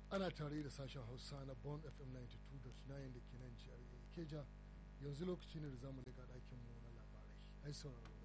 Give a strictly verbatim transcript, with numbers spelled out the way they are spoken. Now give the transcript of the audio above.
ana tare da sashen hausa na Bond F M ninety two point nine da ke nan jihar Ikeja. Yanzu lokaci ne da zamu daga ɗakin mu na labarai ai sauraro